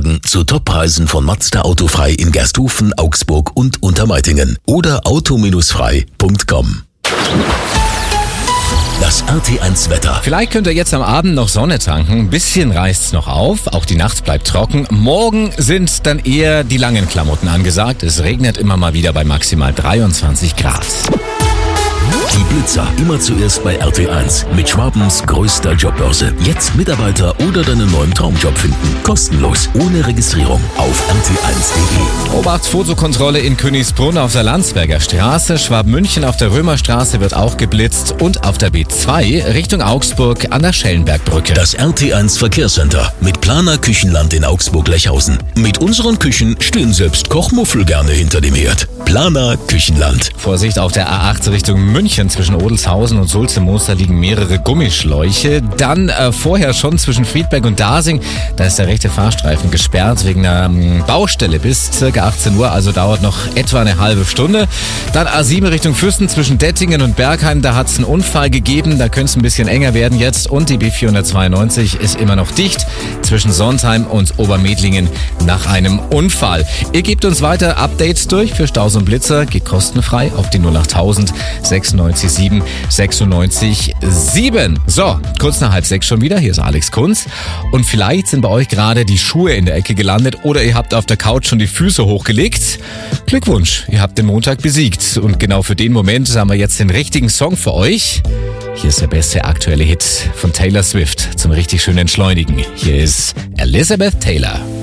Neuwagen zu Toppreisen von Mazda Autofrei in Gersthofen, Augsburg und Untermeitingen oder auto-frei.com. Das RT1 Wetter. Vielleicht könnt ihr jetzt am Abend noch Sonne tanken. Ein bisschen reißt's noch auf. Auch die Nacht bleibt trocken. Morgen sind dann eher die langen Klamotten angesagt. Es regnet immer mal wieder bei maximal 23 Grad. Die Blitzer immer zuerst bei RT1 mit Schwabens größter Jobbörse. Jetzt Mitarbeiter oder deinen neuen Traumjob finden. Kostenlos, ohne Registrierung auf rt1.de. Obacht, Fotokontrolle in Königsbrunn auf der Landsberger Straße. Schwabmünchen auf der Römerstraße wird auch geblitzt und auf der B2 Richtung Augsburg an der Schellenbergbrücke. Das RT1 Verkehrscenter mit Planer Küchenland in Augsburg-Lechhausen. Mit unseren Küchen stehen selbst Kochmuffel gerne hinter dem Herd. Planer Küchenland. Vorsicht, auf der A8 Richtung München zwischen Odelshausen und Sulze-Moster liegen mehrere Gummischläuche. Dann vorher schon zwischen Friedberg und Dasing, da ist der rechte Fahrstreifen gesperrt wegen einer Baustelle bis ca. 18 Uhr, also dauert noch etwa eine halbe Stunde. Dann A7 Richtung Füssen zwischen Dettingen und Bergheim, da hat es einen Unfall gegeben, da könnte es ein bisschen enger werden jetzt und die B492 ist immer noch dicht zwischen Sontheim und Obermedlingen nach einem Unfall. Ihr gebt uns weiter Updates durch für Staus und Blitzer, geht kostenfrei auf die 08000 96 7 96 7. So, kurz nach 5:30 schon wieder. Hier ist Alex Kunz. Und vielleicht sind bei euch gerade die Schuhe in der Ecke gelandet oder ihr habt auf der Couch schon die Füße hochgelegt. Glückwunsch, ihr habt den Montag besiegt. Und genau für den Moment haben wir jetzt den richtigen Song für euch. Hier ist der beste aktuelle Hit von Taylor Swift zum richtig schönen Entschleunigen. Hier ist Elizabeth Taylor.